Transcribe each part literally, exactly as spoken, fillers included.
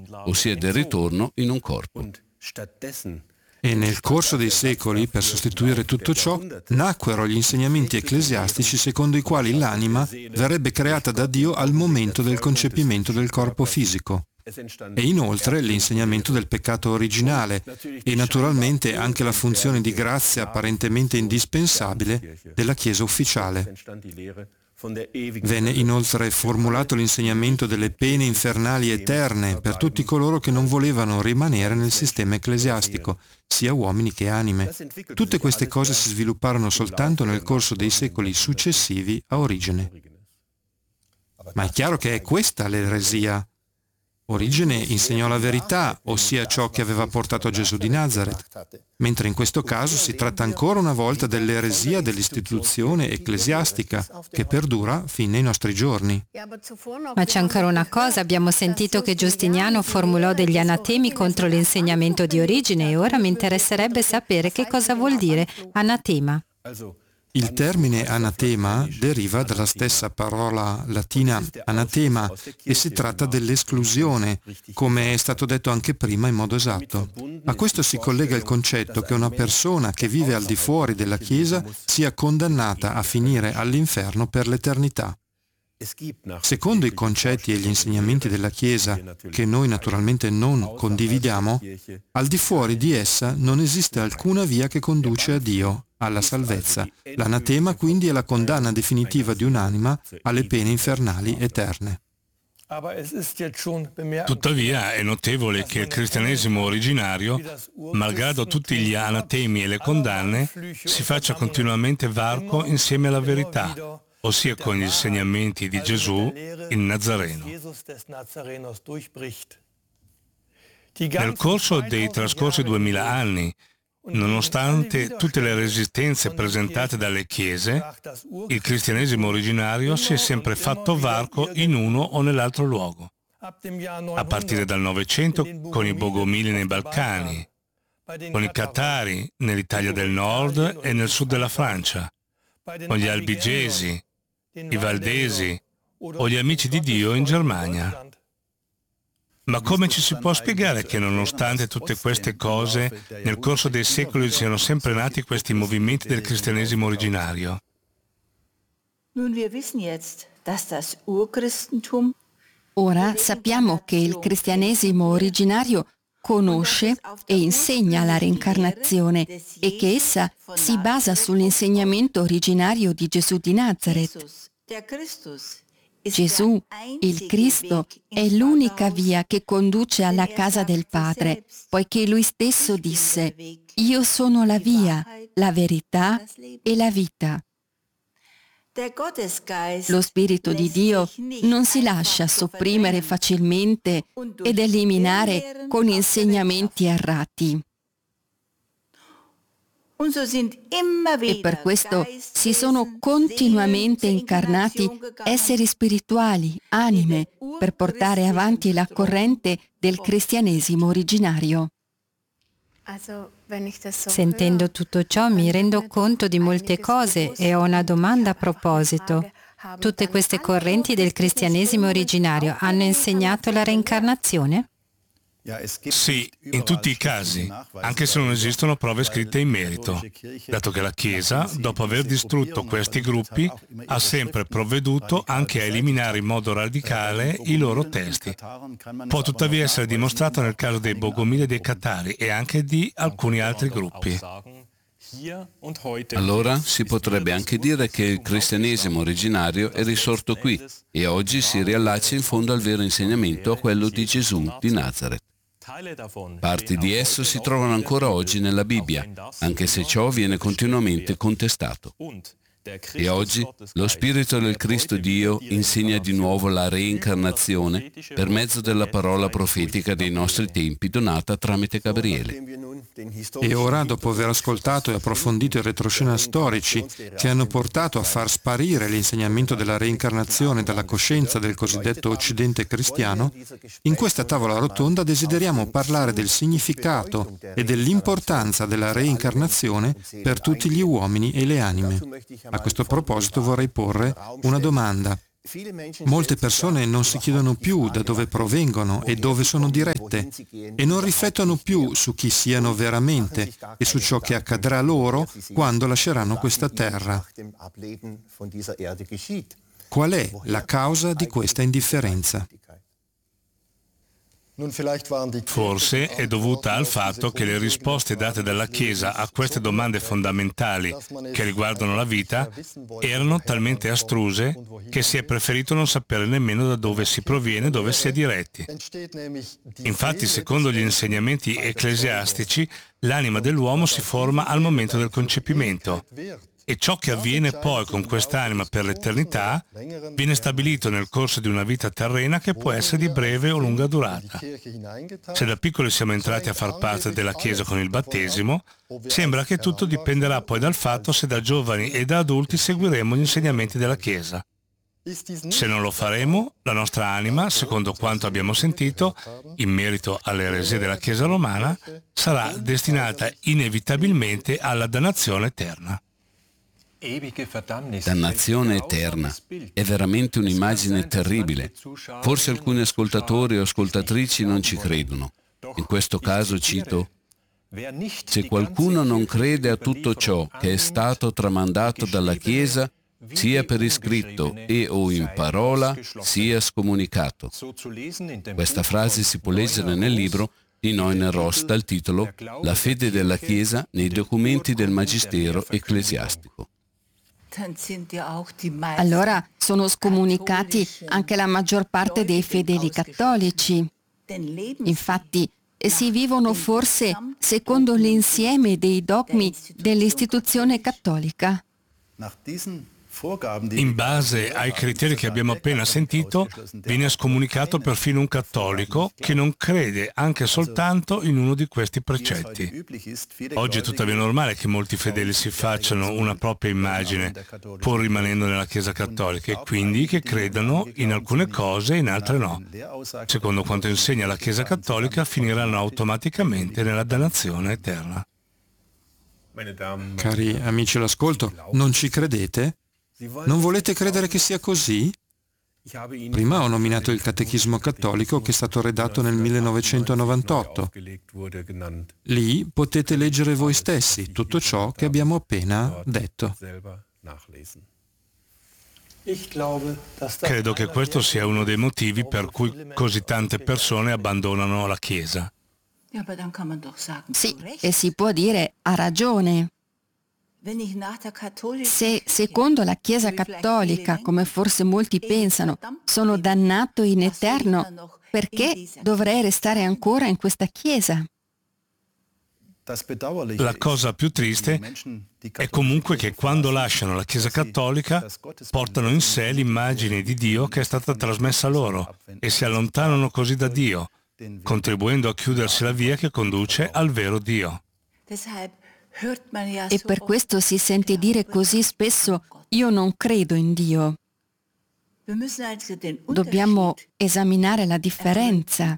ossia del ritorno in un corpo. E nel corso dei secoli, per sostituire tutto ciò, nacquero gli insegnamenti ecclesiastici secondo i quali l'anima verrebbe creata da Dio al momento del concepimento del corpo fisico. E inoltre l'insegnamento del peccato originale e naturalmente anche la funzione di grazia apparentemente indispensabile della Chiesa ufficiale. Venne inoltre formulato l'insegnamento delle pene infernali eterne per tutti coloro che non volevano rimanere nel sistema ecclesiastico, sia uomini che anime. Tutte queste cose si svilupparono soltanto nel corso dei secoli successivi a Origene. Ma è chiaro che è questa l'eresia. Origene insegnò la verità, ossia ciò che aveva portato a Gesù di Nazaret, mentre in questo caso si tratta ancora una volta dell'eresia dell'istituzione ecclesiastica che perdura fin nei nostri giorni. Ma c'è ancora una cosa, abbiamo sentito che Giustiniano formulò degli anatemi contro l'insegnamento di Origene e ora mi interesserebbe sapere che cosa vuol dire anatema. Il termine anatema deriva dalla stessa parola latina anatema e si tratta dell'esclusione, come è stato detto anche prima in modo esatto. A questo si collega il concetto che una persona che vive al di fuori della Chiesa sia condannata a finire all'inferno per l'eternità. Secondo i concetti e gli insegnamenti della Chiesa, che noi naturalmente non condividiamo, al di fuori di essa non esiste alcuna via che conduce a Dio, alla salvezza. L'anatema quindi è la condanna definitiva di un'anima alle pene infernali eterne. Tuttavia è notevole che il cristianesimo originario, malgrado tutti gli anatemi e le condanne, si faccia continuamente varco insieme alla verità, ossia con gli insegnamenti di Gesù, il Nazareno. Nel corso dei trascorsi duemila anni, nonostante tutte le resistenze presentate dalle chiese, il cristianesimo originario si è sempre fatto varco in uno o nell'altro luogo. A partire dal Novecento con i Bogomili nei Balcani, con i Catari nell'Italia del Nord e nel sud della Francia, con gli Albigesi, i Valdesi o gli Amici di Dio in Germania. Ma come ci si può spiegare che nonostante tutte queste cose, nel corso dei secoli siano sempre nati questi movimenti del cristianesimo originario? Ora sappiamo che il cristianesimo originario conosce e insegna la reincarnazione e che essa si basa sull'insegnamento originario di Gesù di Nazaret. Gesù, il Cristo, è l'unica via che conduce alla casa del Padre, poiché Lui stesso disse: «Io sono la via, la verità e la vita». Lo Spirito di Dio non si lascia sopprimere facilmente ed eliminare con insegnamenti errati. E per questo si sono continuamente incarnati esseri spirituali, anime, per portare avanti la corrente del cristianesimo originario. Sentendo tutto ciò mi rendo conto di molte cose e ho una domanda a proposito. Tutte queste correnti del cristianesimo originario hanno insegnato la reincarnazione? Sì, in tutti i casi, anche se non esistono prove scritte in merito, dato che la Chiesa, dopo aver distrutto questi gruppi, ha sempre provveduto anche a eliminare in modo radicale i loro testi. Può tuttavia essere dimostrato nel caso dei Bogomili e dei Catari e anche di alcuni altri gruppi. Allora si potrebbe anche dire che il cristianesimo originario è risorto qui e oggi si riallaccia in fondo al vero insegnamento, a quello di Gesù di Nazaret. Parti di esso si trovano ancora oggi nella Bibbia, anche se ciò viene continuamente contestato. E oggi lo Spirito del Cristo Dio insegna di nuovo la reincarnazione per mezzo della parola profetica dei nostri tempi donata tramite Gabriele. E ora, dopo aver ascoltato e approfondito i retroscena storici che hanno portato a far sparire l'insegnamento della reincarnazione dalla coscienza del cosiddetto Occidente cristiano, in questa tavola rotonda desideriamo parlare del significato e dell'importanza della reincarnazione per tutti gli uomini e le anime. A questo proposito vorrei porre una domanda. Molte persone non si chiedono più da dove provengono e dove sono dirette e non riflettono più su chi siano veramente e su ciò che accadrà loro quando lasceranno questa terra. Qual è la causa di questa indifferenza? Forse è dovuta al fatto che le risposte date dalla Chiesa a queste domande fondamentali che riguardano la vita erano talmente astruse che si è preferito non sapere nemmeno da dove si proviene e dove si è diretti. Infatti, secondo gli insegnamenti ecclesiastici, l'anima dell'uomo si forma al momento del concepimento. E ciò che avviene poi con quest'anima per l'eternità viene stabilito nel corso di una vita terrena che può essere di breve o lunga durata. Se da piccoli siamo entrati a far parte della Chiesa con il battesimo, sembra che tutto dipenderà poi dal fatto se da giovani e da adulti seguiremo gli insegnamenti della Chiesa. Se non lo faremo, la nostra anima, secondo quanto abbiamo sentito, in merito alle eresie della Chiesa romana, sarà destinata inevitabilmente alla dannazione eterna. Dannazione eterna. È veramente un'immagine terribile. Forse alcuni ascoltatori o ascoltatrici non ci credono. In questo caso cito: se qualcuno non crede a tutto ciò che è stato tramandato dalla Chiesa, sia per iscritto e o in parola, sia scomunicato. Questa frase si può leggere nel libro di Neuner Ross dal titolo La fede della Chiesa nei documenti del Magistero ecclesiastico. Allora sono scomunicati anche la maggior parte dei fedeli cattolici. Infatti si vivono forse secondo l'insieme dei dogmi dell'istituzione cattolica. In base ai criteri che abbiamo appena sentito, viene scomunicato perfino un cattolico che non crede anche soltanto in uno di questi precetti. Oggi è tuttavia normale che molti fedeli si facciano una propria immagine, pur rimanendo nella Chiesa cattolica, e quindi che credano in alcune cose e in altre no. Secondo quanto insegna la Chiesa cattolica, finiranno automaticamente nella dannazione eterna. Cari amici all'ascolto, non ci credete? Non volete credere che sia così? Prima ho nominato il Catechismo cattolico che è stato redatto nel millenovecentonovantotto. Lì potete leggere voi stessi tutto ciò che abbiamo appena detto. Credo che questo sia uno dei motivi per cui così tante persone abbandonano la Chiesa. Sì, e si può dire ha ragione. Se secondo la Chiesa cattolica, come forse molti pensano, sono dannato in eterno, perché dovrei restare ancora in questa Chiesa? La cosa più triste è comunque che quando lasciano la Chiesa cattolica portano in sé l'immagine di Dio che è stata trasmessa loro e si allontanano così da Dio, contribuendo a chiudersi la via che conduce al vero Dio. E per questo si sente dire così spesso: io non credo in Dio. Dobbiamo esaminare la differenza.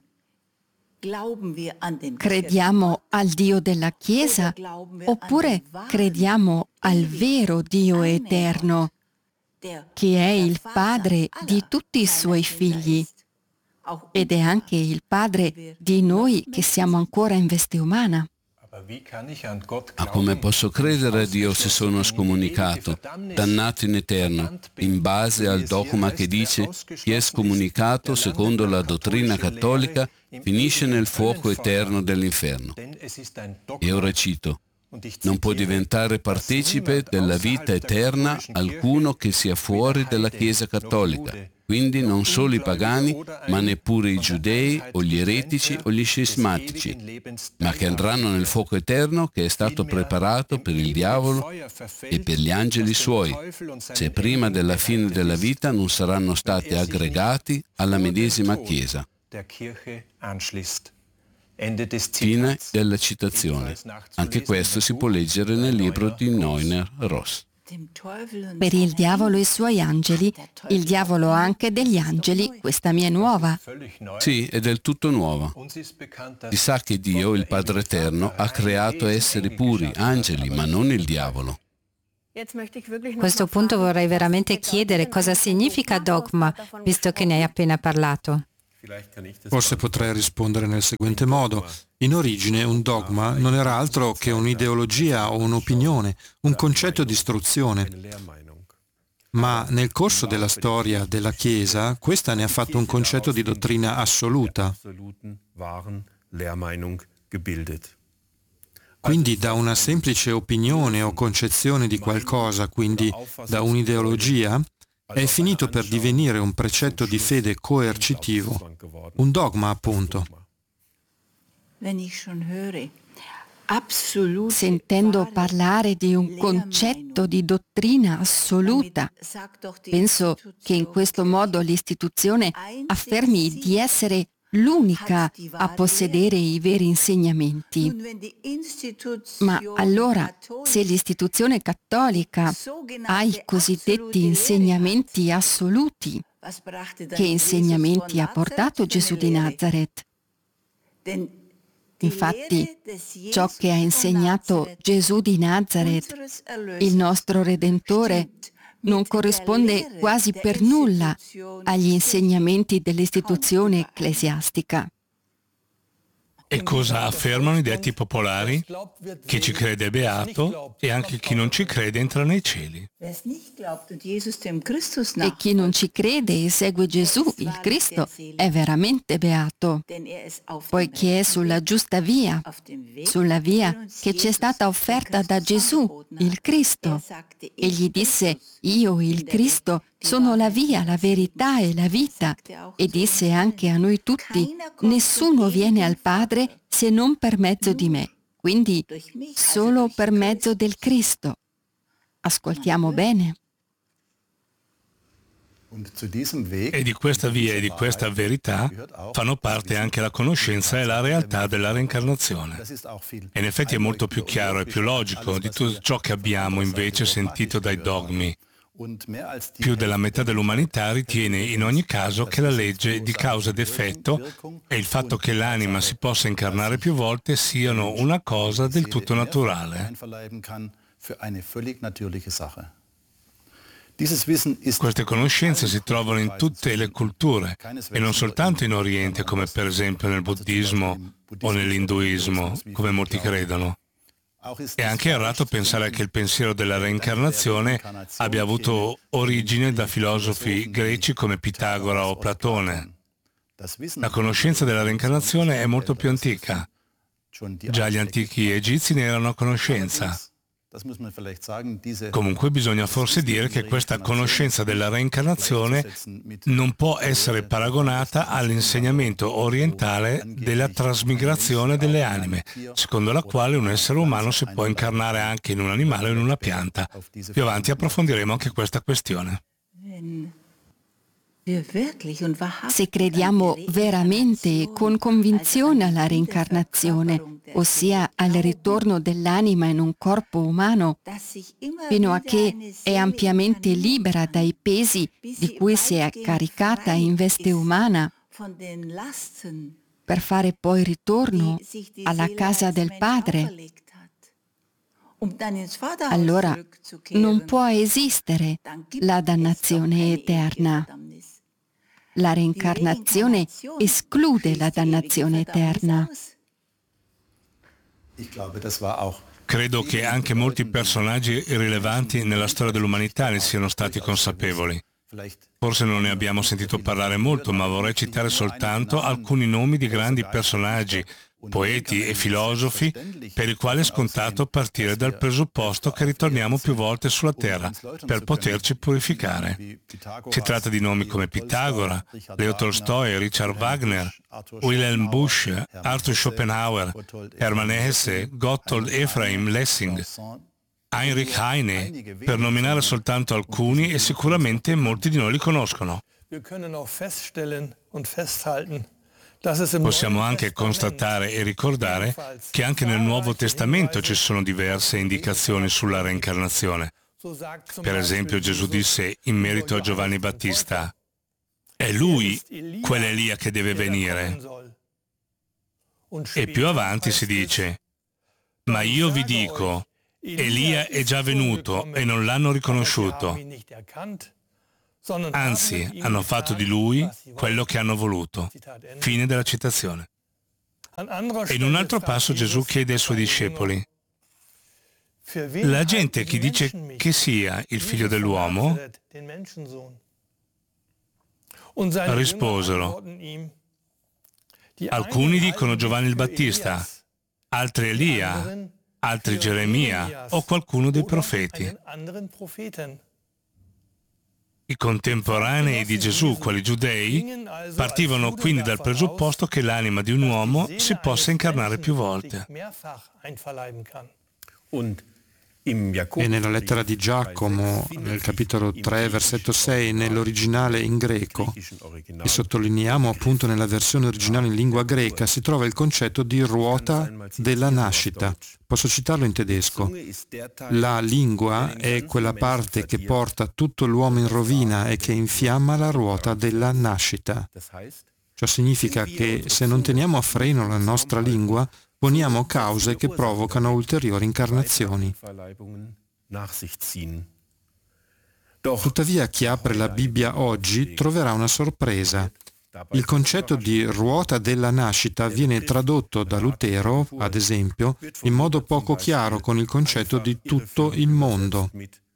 Crediamo al Dio della Chiesa oppure crediamo al vero Dio eterno, che è il Padre di tutti i Suoi figli ed è anche il Padre di noi che siamo ancora in veste umana. Ma come posso credere a Dio se sono scomunicato, dannato in eterno, in base al dogma che dice chi è scomunicato secondo la dottrina cattolica finisce nel fuoco eterno dell'inferno? E ora cito: non può diventare partecipe della vita eterna alcuno che sia fuori dalla Chiesa cattolica, quindi non solo i pagani, ma neppure i giudei o gli eretici o gli scismatici, ma che andranno nel fuoco eterno che è stato preparato per il diavolo e per gli angeli suoi, se prima della fine della vita non saranno stati aggregati alla medesima Chiesa. Fine della citazione. Anche questo si può leggere nel libro di Neuner Ross. Per il diavolo e i suoi angeli, il diavolo ha anche degli angeli, questa mi è nuova. Sì, è del tutto nuova. Si sa che Dio, il Padre Eterno, ha creato esseri puri, angeli, ma non il diavolo. A questo punto vorrei veramente chiedere cosa significa dogma, visto che ne hai appena parlato. Forse potrei rispondere nel seguente modo. In origine un dogma non era altro che un'ideologia o un'opinione, un concetto di istruzione. Ma nel corso della storia della Chiesa, questa ne ha fatto un concetto di dottrina assoluta. Quindi da una semplice opinione o concezione di qualcosa, quindi da un'ideologia, è finito per divenire un precetto di fede coercitivo, un dogma appunto. Sentendo parlare di un concetto di dottrina assoluta, penso che in questo modo l'istituzione affermi di essere l'unica a possedere i veri insegnamenti. Ma allora, se l'istituzione cattolica ha i cosiddetti insegnamenti assoluti, che insegnamenti ha portato Gesù di Nazaret? Infatti, ciò che ha insegnato Gesù di Nazaret, il nostro Redentore, non corrisponde quasi per nulla agli insegnamenti dell'istituzione ecclesiastica. E cosa affermano i detti popolari? Chi ci crede è beato e anche chi non ci crede entra nei cieli. E chi non ci crede e segue Gesù, il Cristo, è veramente beato, poiché è sulla giusta via, sulla via che ci è stata offerta da Gesù, il Cristo. Egli disse: io, il Cristo, sono la via, la verità e la vita. E disse anche a noi tutti: nessuno viene al Padre se non per mezzo di me. Quindi solo per mezzo del Cristo. Ascoltiamo bene. E di questa via e di questa verità fanno parte anche la conoscenza e la realtà della reincarnazione. E in effetti è molto più chiaro e più logico di tutto ciò che abbiamo invece sentito dai dogmi. Più della metà dell'umanità ritiene in ogni caso che la legge di causa ed effetto e il fatto che l'anima si possa incarnare più volte siano una cosa del tutto naturale. Queste conoscenze si trovano in tutte le culture e non soltanto in Oriente, come per esempio nel buddismo o nell'induismo, come molti credono. È anche errato pensare che il pensiero della reincarnazione abbia avuto origine da filosofi greci come Pitagora o Platone. La conoscenza della reincarnazione è molto più antica. Già gli antichi egizi ne erano a conoscenza. Comunque bisogna forse dire che questa conoscenza della reincarnazione non può essere paragonata all'insegnamento orientale della trasmigrazione delle anime, secondo la quale un essere umano si può incarnare anche in un animale o in una pianta. Più avanti approfondiremo anche questa questione. Se crediamo veramente e con convinzione alla reincarnazione, ossia al ritorno dell'anima in un corpo umano, fino a che è ampiamente libera dai pesi di cui si è caricata in veste umana, per fare poi ritorno alla casa del Padre, allora non può esistere la dannazione eterna. La reincarnazione esclude la dannazione eterna. Credo che anche molti personaggi rilevanti nella storia dell'umanità ne siano stati consapevoli. Forse non ne abbiamo sentito parlare molto, ma vorrei citare soltanto alcuni nomi di grandi personaggi, poeti e filosofi, per i quali è scontato partire dal presupposto che ritorniamo più volte sulla Terra per poterci purificare. Si tratta di nomi come Pitagora, Leo Tolstoi, Richard Wagner, Wilhelm Busch, Arthur Schopenhauer, Hermann Hesse, Gotthold Ephraim Lessing, Heinrich Heine, per nominare soltanto alcuni, e sicuramente molti di noi li conoscono. Possiamo anche constatare e ricordare che anche nel Nuovo Testamento ci sono diverse indicazioni sulla reincarnazione. Per esempio Gesù disse in merito a Giovanni Battista: è lui quell'Elia che deve venire. E più avanti si dice: ma io vi dico, Elia è già venuto e non l'hanno riconosciuto. Anzi, hanno fatto di lui quello che hanno voluto. Fine della citazione. E in un altro passo Gesù chiede ai suoi discepoli: la gente chi dice che sia il figlio dell'uomo? Risposero: alcuni dicono Giovanni il Battista, altri Elia, altri Geremia o qualcuno dei profeti. I contemporanei di Gesù, quali giudei, partivano quindi dal presupposto che l'anima di un uomo si possa incarnare più volte. E nella lettera di Giacomo, nel capitolo tre, versetto sei, nell'originale in greco, e sottolineiamo appunto nella versione originale in lingua greca, si trova il concetto di ruota della nascita. Posso citarlo in tedesco. La lingua è quella parte che porta tutto l'uomo in rovina e che infiamma la ruota della nascita. Ciò significa che se non teniamo a freno la nostra lingua, poniamo cause che provocano ulteriori incarnazioni. Tuttavia, chi apre la Bibbia oggi troverà una sorpresa. Il concetto di ruota della nascita viene tradotto da Lutero, ad esempio, in modo poco chiaro con il concetto di tutto il mondo.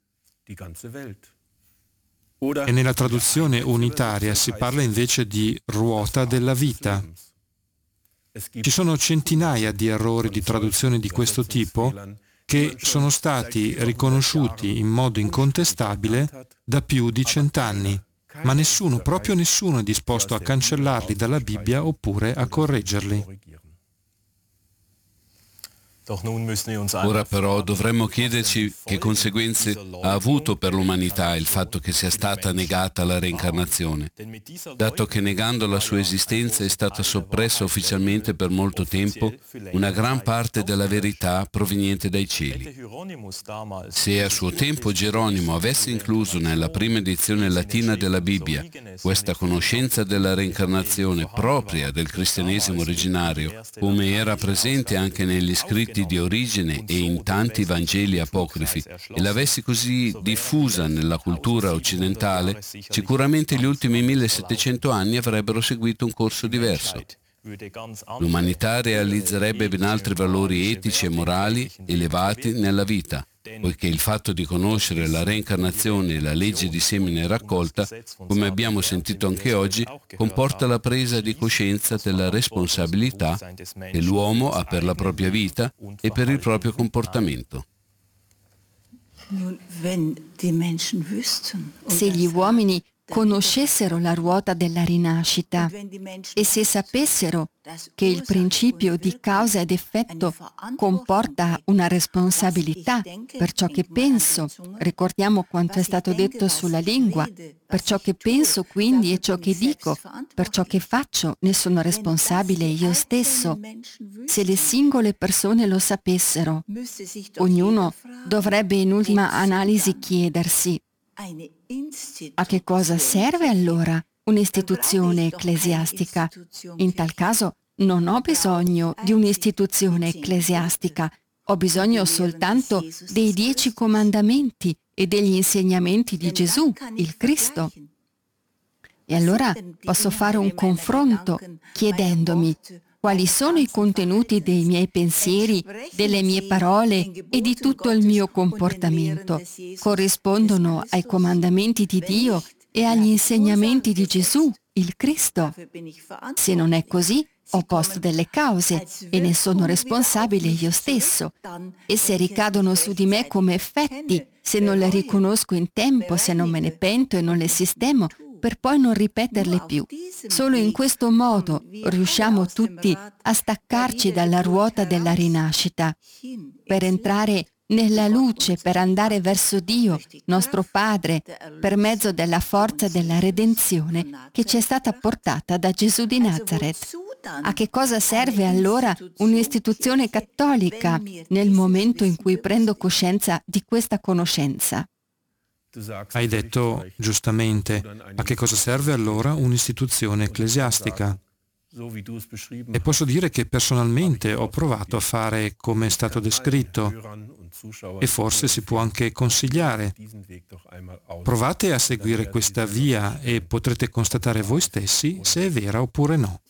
E nella traduzione unitaria si parla invece di ruota della vita. Ci sono centinaia di errori di traduzione di questo tipo che sono stati riconosciuti in modo incontestabile da più di cent'anni, ma nessuno, proprio nessuno è disposto a cancellarli dalla Bibbia oppure a correggerli. Ora però dovremmo chiederci che conseguenze ha avuto per l'umanità il fatto che sia stata negata la reincarnazione, dato che negando la sua esistenza è stata soppressa ufficialmente per molto tempo una gran parte della verità proveniente dai cieli. Se a suo tempo Geronimo avesse incluso nella prima edizione latina della Bibbia questa conoscenza della reincarnazione propria del cristianesimo originario, come era presente anche negli scritti di origine e in tanti Vangeli apocrifi, e l'avessi così diffusa nella cultura occidentale, sicuramente gli ultimi millesettecento anni avrebbero seguito un corso diverso. L'umanità realizzerebbe ben altri valori etici e morali elevati nella vita, poiché il fatto di conoscere la reincarnazione e la legge di semine e raccolta, come abbiamo sentito anche oggi, comporta la presa di coscienza della responsabilità che l'uomo ha per la propria vita e per il proprio comportamento. Se gli uomini conoscessero la ruota della rinascita e se sapessero che il principio di causa ed effetto comporta una responsabilità per ciò che penso, ricordiamo quanto è stato detto sulla lingua, per ciò che penso quindi e ciò che dico, per ciò che faccio ne sono responsabile io stesso. Se le singole persone lo sapessero, ognuno dovrebbe in ultima analisi chiedersi: a che cosa serve allora un'istituzione ecclesiastica? In tal caso non ho bisogno di un'istituzione ecclesiastica, ho bisogno soltanto dei dieci comandamenti e degli insegnamenti di Gesù, il Cristo. E allora posso fare un confronto chiedendomi: quali sono i contenuti dei miei pensieri, delle mie parole e di tutto il mio comportamento? Corrispondono ai comandamenti di Dio e agli insegnamenti di Gesù, il Cristo? Se non è così, ho posto delle cause e ne sono responsabile io stesso. E se ricadono su di me come effetti, se non le riconosco in tempo, se non me ne pento e non le sistemo, per poi non ripeterle più. Solo in questo modo riusciamo tutti a staccarci dalla ruota della rinascita, per entrare nella luce, per andare verso Dio, nostro Padre, per mezzo della forza della redenzione che ci è stata portata da Gesù di Nazareth. A che cosa serve allora un'istituzione cattolica nel momento in cui prendo coscienza di questa conoscenza? Hai detto giustamente, a che cosa serve allora un'istituzione ecclesiastica? E posso dire che personalmente ho provato a fare come è stato descritto. e forse si può anche consigliare. Provate a seguire questa via e potrete constatare voi stessi se è vera oppure no.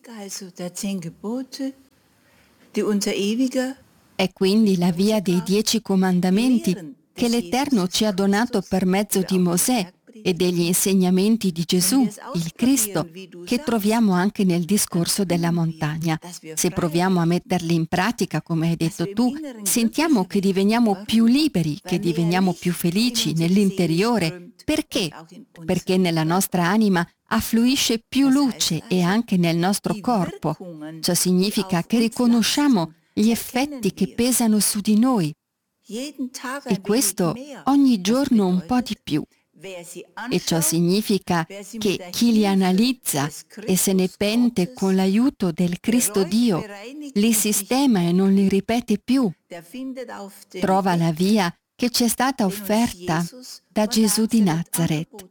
È quindi la via dei dieci comandamenti che l'Eterno ci ha donato per mezzo di Mosè e degli insegnamenti di Gesù, il Cristo, che troviamo anche nel discorso della montagna. Se proviamo a metterli in pratica, come hai detto tu, sentiamo che diveniamo più liberi, che diveniamo più felici nell'interiore. Perché? Perché nella nostra anima affluisce più luce e anche nel nostro corpo. Ciò significa che riconosciamo gli effetti che pesano su di noi, e questo ogni giorno un po' di più. E ciò significa che chi li analizza e se ne pente con l'aiuto del Cristo Dio, li sistema e non li ripete più, trova la via che ci è stata offerta da Gesù di Nazaret.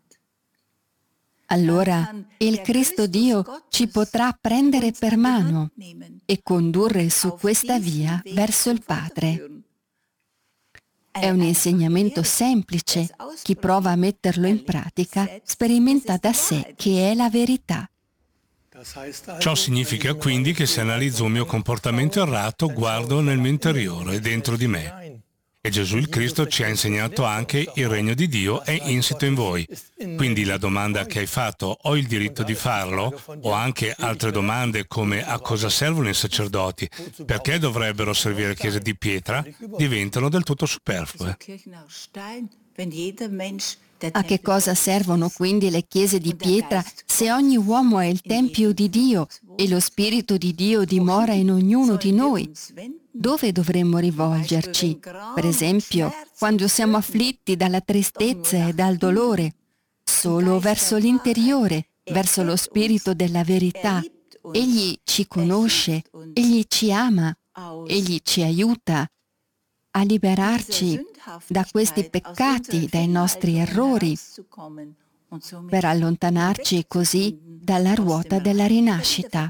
Allora il Cristo Dio ci potrà prendere per mano e condurre su questa via verso il Padre. È un insegnamento semplice. Chi prova a metterlo in pratica sperimenta da sé che è la verità. Ciò significa quindi che se analizzo un mio comportamento errato, guardo nel mio interiore, dentro di me. E Gesù il Cristo ci ha insegnato anche il regno di Dio è insito in voi. Quindi la domanda che hai fatto, ho il diritto di farlo? O anche altre domande come a cosa servono i sacerdoti? Perché dovrebbero servire chiese di pietra? Diventano del tutto superflue. A che cosa servono quindi le chiese di pietra se ogni uomo è il tempio di Dio e lo Spirito di Dio dimora in ognuno di noi? Dove dovremmo rivolgerci? Per esempio, quando siamo afflitti dalla tristezza e dal dolore? Solo verso l'interiore, verso lo Spirito della verità. Egli ci conosce, Egli ci ama, Egli ci aiuta a liberarci da questi peccati, dai nostri errori, per allontanarci così dalla ruota della rinascita.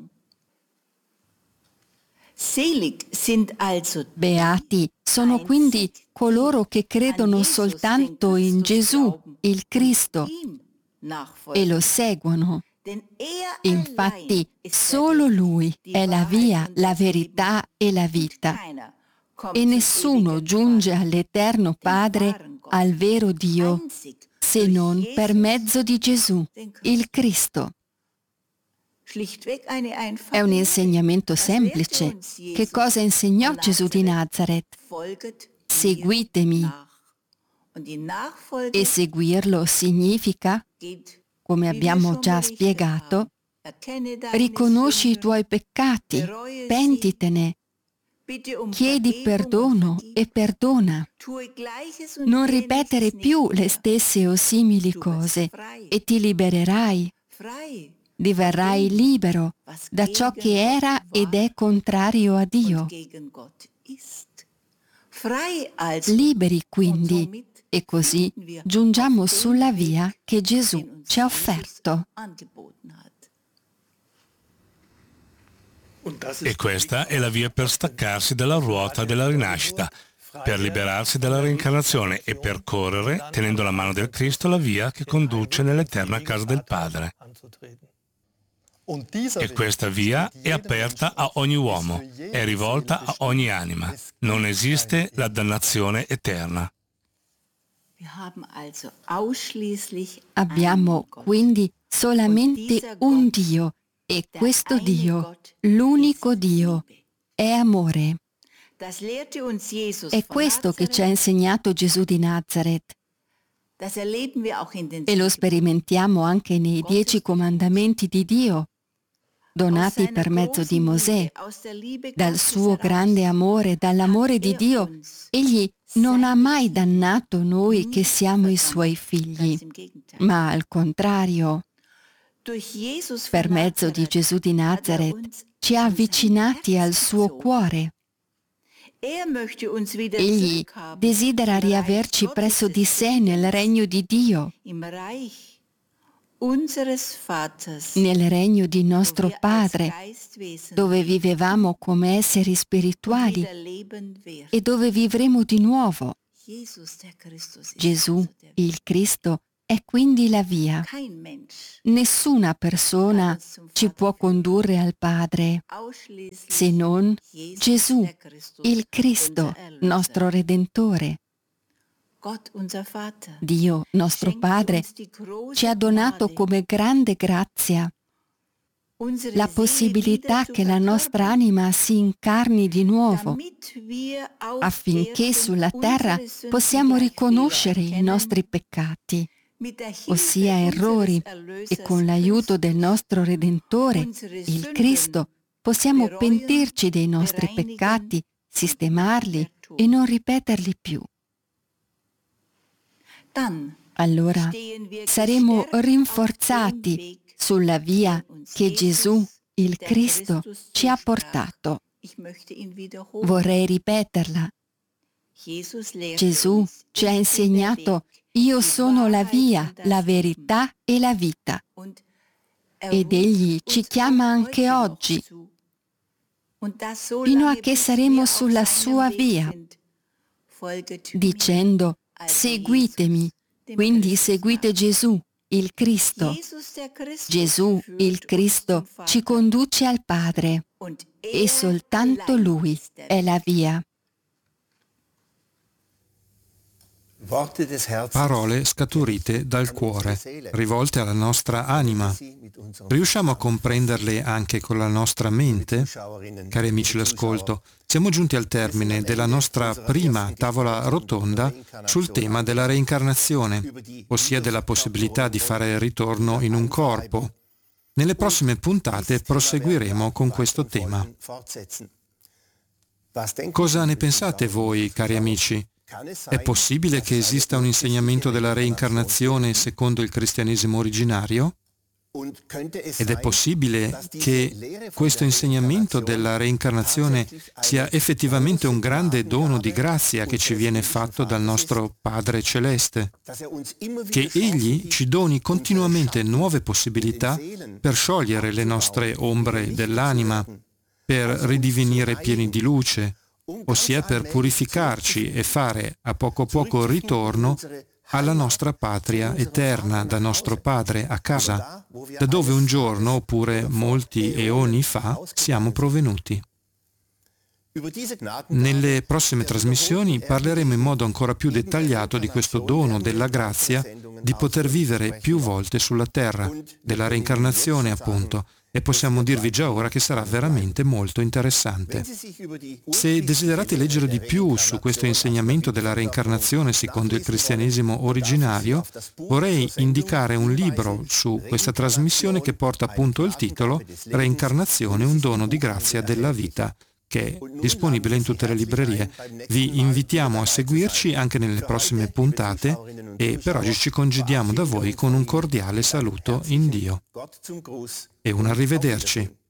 Beati sono quindi coloro che credono soltanto in Gesù, il Cristo, e lo seguono. Infatti, solo Lui è la via, la verità e la vita. E nessuno giunge all'Eterno Padre, al vero Dio, se non per mezzo di Gesù, il Cristo. È un insegnamento semplice. Che cosa insegnò Gesù di Nazaret? Seguitemi. E seguirlo significa, come abbiamo già spiegato, riconosci i tuoi peccati, pentitene, chiedi perdono e perdona. Non ripetere più le stesse o simili cose e ti libererai. Diverrai libero da ciò che era ed è contrario a Dio. Liberi quindi, e così giungiamo sulla via che Gesù ci ha offerto. E questa è la via per staccarsi dalla ruota della rinascita, per liberarsi dalla reincarnazione e percorrere, tenendo la mano del Cristo, la via che conduce nell'eterna casa del Padre. E questa via è aperta a ogni uomo, è rivolta a ogni anima. Non esiste la dannazione eterna. Abbiamo quindi solamente un Dio, e questo Dio, l'unico Dio, è amore. È questo che ci ha insegnato Gesù di Nazaret. E lo sperimentiamo anche nei dieci comandamenti di Dio, donati per mezzo di Mosè. Dal suo grande amore, dall'amore di Dio, Egli non ha mai dannato noi che siamo i Suoi figli, ma al contrario, per mezzo di Gesù di Nazaret, ci ha avvicinati al suo cuore. Egli desidera riaverci presso di sé nel regno di Dio. nel regno di nostro Padre, dove vivevamo come esseri spirituali e dove vivremo di nuovo. Gesù, il Cristo, è quindi la via. Nessuna persona ci può condurre al Padre se non Gesù, il Cristo, nostro Redentore. Dio, nostro Padre, ci ha donato come grande grazia la possibilità che la nostra anima si incarni di nuovo, affinché sulla terra possiamo riconoscere i nostri peccati, ossia errori, e con l'aiuto del nostro Redentore, il Cristo, possiamo pentirci dei nostri peccati, sistemarli e non ripeterli più. Allora saremo rinforzati sulla via che Gesù, il Cristo, ci ha portato. Vorrei ripeterla. Gesù ci ha insegnato: io sono la via, la verità e la vita. Ed Egli ci chiama anche oggi, fino a che saremo sulla sua via, dicendo: seguitemi. Quindi seguite Gesù, il Cristo. Gesù, il Cristo, ci conduce al Padre e soltanto Lui è la via. Parole scaturite dal cuore, rivolte alla nostra anima. Riusciamo a comprenderle anche con la nostra mente? Cari amici l'ascolto, siamo giunti al termine della nostra prima tavola rotonda sul tema della reincarnazione, ossia della possibilità di fare ritorno in un corpo. Nelle prossime puntate proseguiremo con questo tema. Cosa ne pensate voi, cari amici? È possibile che esista un insegnamento della reincarnazione secondo il cristianesimo originario? Ed è possibile che questo insegnamento della reincarnazione sia effettivamente un grande dono di grazia che ci viene fatto dal nostro Padre Celeste? Che Egli ci doni continuamente nuove possibilità per sciogliere le nostre ombre dell'anima, per ridivenire pieni di luce, ossia per purificarci e fare a poco a poco ritorno alla nostra patria eterna, da nostro Padre, a casa, da dove un giorno, oppure molti eoni fa, siamo provenuti. Nelle prossime trasmissioni parleremo in modo ancora più dettagliato di questo dono della grazia di poter vivere più volte sulla terra, della reincarnazione appunto, e possiamo dirvi già ora che sarà veramente molto interessante. Se desiderate leggere di più su questo insegnamento della reincarnazione secondo il cristianesimo originario, vorrei indicare un libro su questa trasmissione che porta appunto il titolo Reincarnazione, un dono di grazia della vita, che è disponibile in tutte le librerie. Vi invitiamo a seguirci anche nelle prossime puntate e per oggi ci congediamo da voi con un cordiale saluto in Dio e un arrivederci.